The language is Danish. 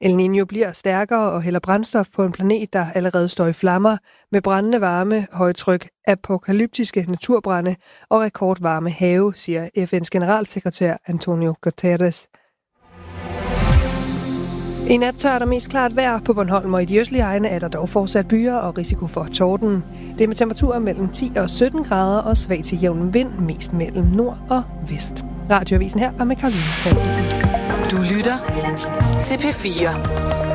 El Niño bliver stærkere og hælder brændstof på en planet, der allerede står i flammer med brændende varme, højtryk, apokalyptiske naturbrande og rekordvarme have, siger FN's generalsekretær Antonio Guterres. I nat tørt og mest klart vejr på Bornholm, og i de østlige egne er der dog fortsat byer og risiko for torden. Det er med temperaturer mellem 10 og 17 grader og svag til jævn vind, mest mellem nord og vest. Radioavisen her var med Karoline Christensen. Du lytter til P4.